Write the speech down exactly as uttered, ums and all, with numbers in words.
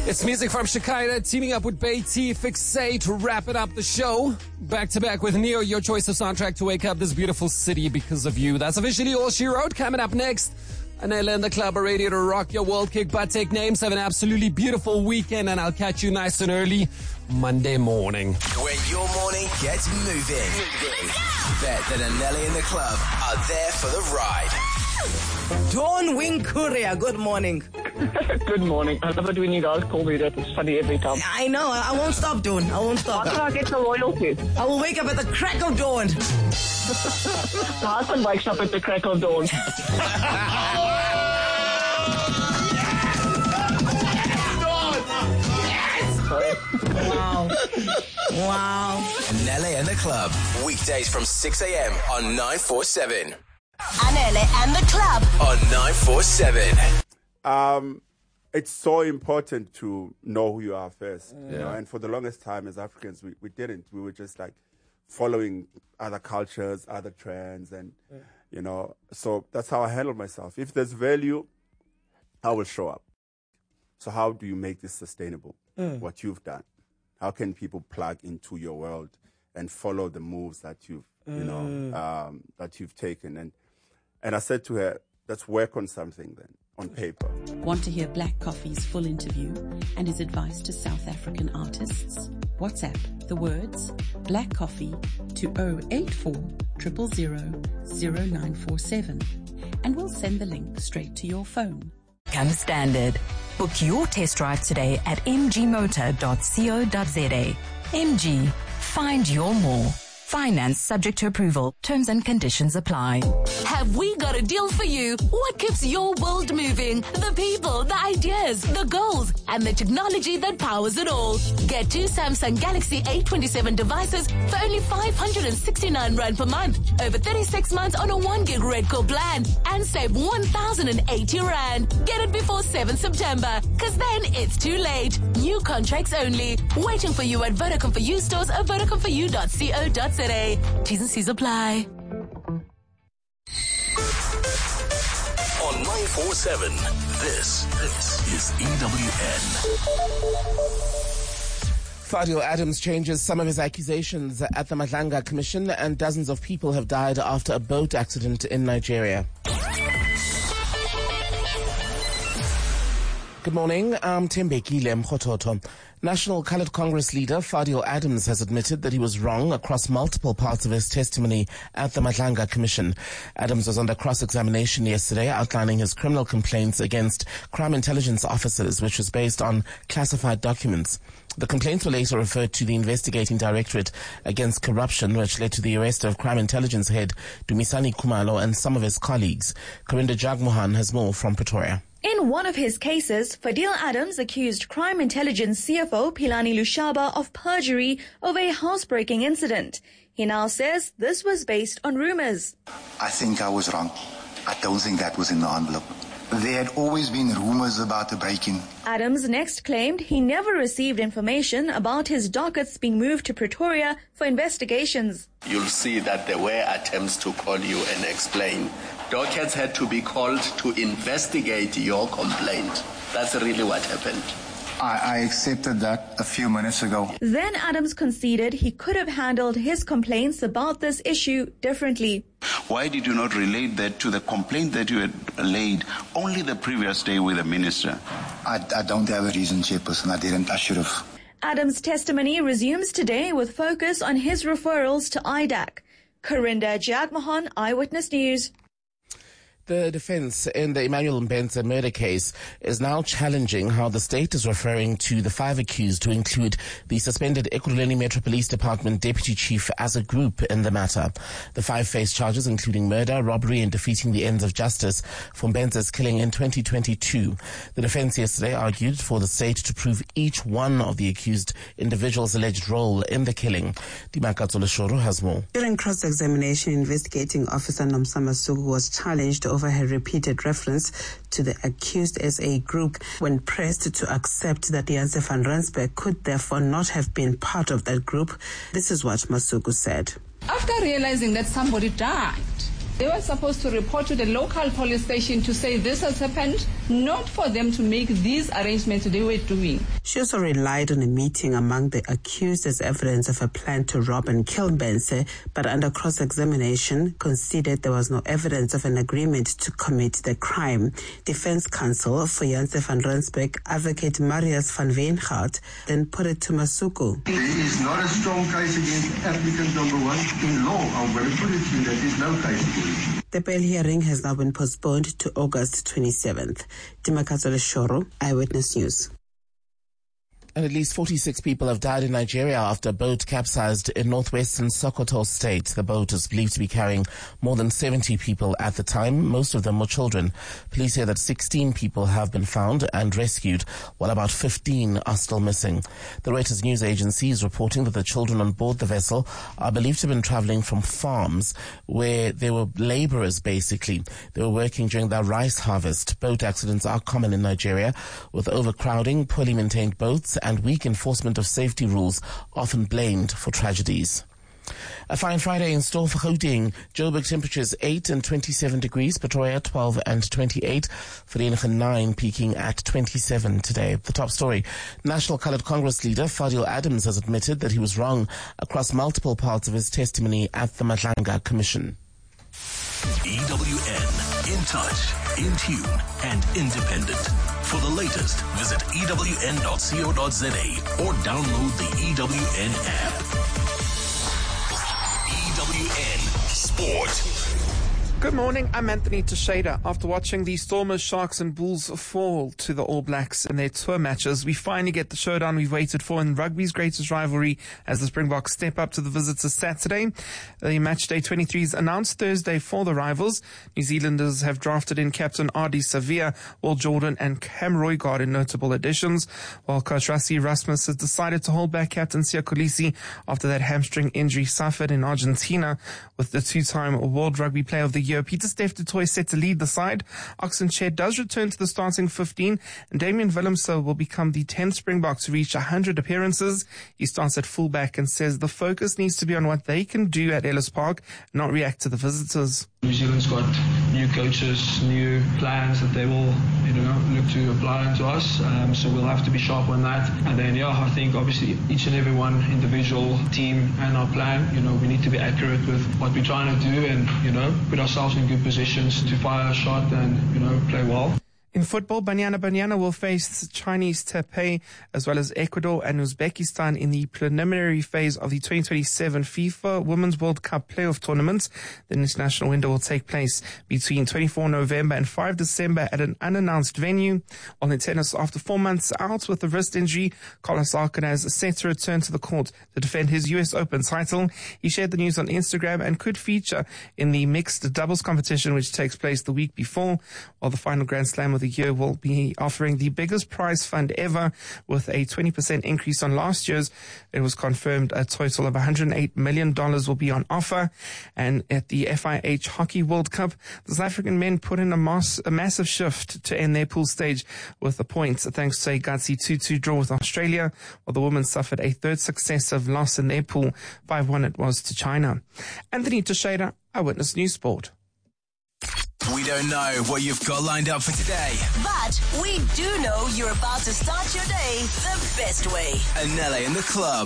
It's music from Shakira teaming up with Beatty, Fixate to wrap it up the show. Back to back with Neo, your choice of soundtrack to wake up this beautiful city because of you. That's officially all she wrote. Coming up next, Anela and the Club are ready to rock your world. Kick butt, take names, have an absolutely beautiful weekend, and I'll catch you nice and early Monday morning. Where your morning gets moving. Bet that Anela and the Club are there for the ride. Dawn Wing Courier, good morning. Good morning. I love it when you guys call me that. It's funny every time. I know. I won't stop, Dawn. I won't stop. How can I get the royalty? I will wake up at the crack of dawn. My husband wakes up at the crack of dawn. Wow. Wow. Anela and the Club. Weekdays from six a.m. on nine forty-seven. Anela and the Club on nine forty-seven. Um, it's so important to know who you are first. Yeah. You know? And for the longest time as Africans, we, we didn't. We were just like following other cultures, other trends, and, yeah. you know, so that's how I handle myself. If there's value, I will show up. So how do you make this sustainable? Mm. What you've done? How can people plug into your world and follow the moves that you've, mm. you know, um, that you've taken? And and I said to her, let's work on something then, on paper. Want to hear Black Coffee's full interview and his advice to South African artists? WhatsApp the words Black Coffee to zero eight four zero zero zero zero nine four seven and we'll send the link straight to your phone. Come standard. Book your test ride today at m g motor dot co dot z a. M G. Find your more. Finance subject to approval. Terms and conditions apply. Have we got a deal for you? What keeps your world moving? The people, the ideas, the goals, and the technology that powers it all. Get two Samsung Galaxy A twenty-seven devices for only five hundred sixty-nine rand per month. Over thirty-six months on a one gig Redcore plan. And save one thousand eighty rand. Get it before seventh September. Cause then it's too late. New contracts only. Waiting for you at Vodacom for You stores or vodacom for you dot co dot z a. T's and C's apply. On nine forty-seven, this, this is E W N. Fadil Adams changes some of his accusations at the Madlanga Commission, and dozens of people have died after a boat accident in Nigeria. Good morning, I'm Tembekile Mkhototo. National Coloured Congress leader Fadil Adams has admitted that he was wrong across multiple parts of his testimony at the Madlanga Commission. Adams was under cross-examination yesterday, outlining his criminal complaints against crime intelligence officers, which was based on classified documents. The complaints were later referred to the Investigating Directorate Against Corruption, which led to the arrest of Crime Intelligence head Dumisani Khumalo and some of his colleagues. Karinda Jagmohan has more from Pretoria. In one of his cases, Fadil Adams accused Crime Intelligence C F O Philani Lushaba of perjury over a housebreaking incident. He now says this was based on rumors. I think I was wrong. I don't think that was in the envelope. There had always been rumors about the break-in. Adams next claimed he never received information about his dockets being moved to Pretoria for investigations. You'll see that there were attempts to call you and explain. Dockets had to be called to investigate your complaint. That's really what happened. I, I accepted that a few minutes ago. Then Adams conceded he could have handled his complaints about this issue differently. Why did you not relate that to the complaint that you had laid only the previous day with the minister? I, I don't have a reason, Chairperson. I didn't. I should have. Adams' testimony resumes today with focus on his referrals to I D A C. Karinda Jagmohan, Eyewitness News. The defense in the Emmanuel Mbenza murder case is now challenging how the state is referring to the five accused, to include the suspended Ekurhuleni Metro Police Department deputy chief, as a group in the matter. The five face charges including murder, robbery and defeating the ends of justice for Mbenza's killing in twenty twenty-two. The defense yesterday argued for the state to prove each one of the accused individuals' alleged role in the killing. Dimakatso Leshoro has more. During cross-examination, investigating officer Nomsama Sugu was challenged over over her repeated reference to the accused as a group when pressed to accept that Janse van Rensburg could therefore not have been part of that group. This is what Masuku said. After realizing that somebody died They were supposed to report to the local police station to say this has happened, not for them to make these arrangements they were doing. She also relied on a meeting among the accused as evidence of a plan to rob and kill Mbense, but under cross-examination conceded there was no evidence of an agreement to commit the crime. Defense counsel for Janse van Rensburg, advocate Marius van Weengaard, then put it to Masuku. There is not a strong case against applicant number one. In law, I'm going to put it to you that there is no case against him. The bail hearing has now been postponed to August twenty-seventh. Dimakatsole Shoro, Eyewitness News. And at least forty-six people have died in Nigeria after a boat capsized in northwestern Sokoto state. The boat is believed to be carrying more than seventy people at the time. Most of them were children. Police say that sixteen people have been found and rescued, while about fifteen are still missing. The Reuters news agency is reporting that the children on board the vessel are believed to have been traveling from farms where they were laborers, basically. They were working during their rice harvest. Boat accidents are common in Nigeria, with overcrowding, poorly maintained boats, and weak enforcement of safety rules often blamed for tragedies. A fine Friday in store for Gauteng. Joburg temperatures eight and twenty-seven degrees, Pretoria twelve and twenty-eight, Vereeniging nine, peaking at twenty-seven today. The top story. National Coloured Congress leader Fadil Adams has admitted that he was wrong across multiple parts of his testimony at the Madlanga Commission. E W N, in touch, in tune, and independent. For the latest, visit E W N dot co dot za or download the E W N app. E W N Sport. Good morning, I'm Anthony Teixeira. After watching the Stormers, Sharks and Bulls fall to the All Blacks in their tour matches, we finally get the showdown we've waited for in rugby's greatest rivalry as the Springboks step up to the visitors Saturday. The match day twenty-three is announced Thursday for the rivals. New Zealanders have drafted in captain Ardie Savea, Will Jordan and Cam Roigard in notable additions, while coach Rassie Erasmus has decided to hold back captain Siya Kolisi after that hamstring injury suffered in Argentina. With the two-time World Rugby Player of the year, Pieter-Steph du Toit set to lead the side. Oxenchair does return to the starting fifteen, and Damian Willemse will become the tenth Springbok to reach one hundred appearances. He starts at fullback and says the focus needs to be on what they can do at Ellis Park, not react to the visitors. New Zealand's got new coaches, new plans that they will, you know, look to apply onto us. Um, so we'll have to be sharp on that. And then, yeah, I think obviously each and every one, individual, team, and our plan, you know, we need to be accurate with what we're trying to do and, you know, put ourselves in good positions to fire a shot and, you know, play well. In football, Banyana Banyana will face Chinese Taipei as well as Ecuador and Uzbekistan in the preliminary phase of the twenty twenty-seven FIFA Women's World Cup playoff tournament. The international window will take place between twenty-fourth November and fifth December at an unannounced venue. While in tennis, after four months out with a wrist injury, Carlos Alcaraz is set to return to the court to defend his U S Open title. He shared the news on Instagram and could feature in the mixed doubles competition which takes place the week before, while the final Grand Slam of the year will be offering the biggest prize fund ever with a twenty percent increase on last year's. It was confirmed a total of one hundred eight million dollars will be on offer. And at the F I H Hockey World Cup, the South African men put in a, mass, a massive shift to end their pool stage with a point thanks to a gutsy two two draw with Australia, while the women suffered a third successive loss in their pool. five one it was to China. Anthony Teixeira, Eyewitness News Sport. We don't know what you've got lined up for today, but we do know you're about to start your day the best way. Anele in the club.